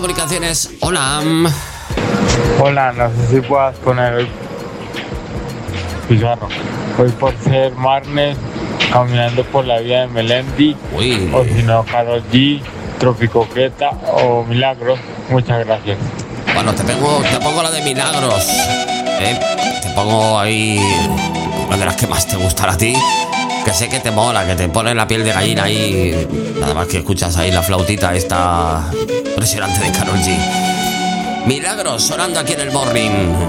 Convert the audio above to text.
Comunicaciones, hola. Hola, no sé si puedas poner el Pizarro. Hoy por ser martes, caminando por la vía de Melendi, Uy. o si no, Karol G, Tropicoqueta o Milagros. Muchas gracias. Bueno, te pongo la de Milagros. Te pongo ahí una de las que más te gustará a ti. Que sé que te mola, que te pone la piel de gallina ahí. Nada más que escuchas ahí la flautita esta impresionante de Karol G. Milagros sonando aquí en el Morning.